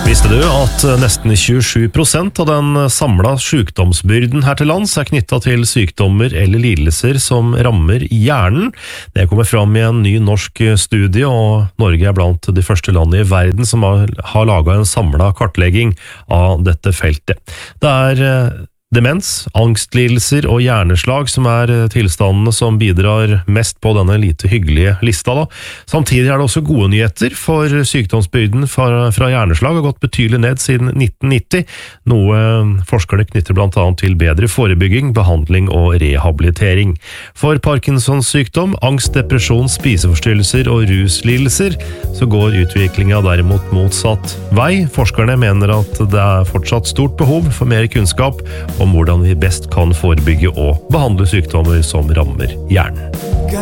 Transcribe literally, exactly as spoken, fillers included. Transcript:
Visste du at nesten tjuesju prosent av den samlede sykdomsbyrden her til lands er knyttet til sykdommer eller lidelser som rammer hjernen? Det kommer fram i en ny norsk studie, og Norge er blant de første landene i verden som har, har laget en samlet kartlegging av dette feltet. Det er demens, angstlidelser og hjerneslag som er tilstandene som bidrar mest på denne lite hyggelige lista. Da. Samtidig er det også gode nyheter, for sykdomsbyrden fra, fra hjerneslag har gått betydelig ned siden nitten nitti, noe forskerne knytter blant annet til bedre forebygging, behandling og rehabilitering. For Parkinsons sykdom, angst, depresjon, spiseforstyrrelser og ruslidelser så går utviklingen derimot motsatt vei. Forskerne mener at det er fortsatt stort behov for mer kunnskap om hvordan vi best kan forebygge og behandle sykdommer som rammer hjernen.